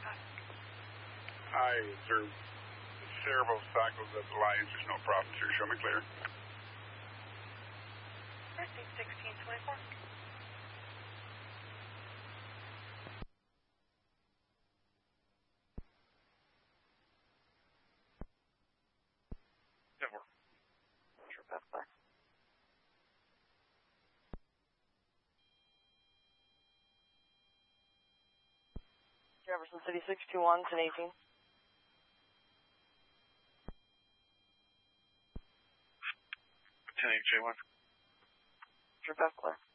Hi, sir. Several cycles at the lights. There's no problem, sir. Show me clear. 1624. Never. Sure, that's clear. Jefferson City 621, 1018. 10-8, J1. Sure, that's clear.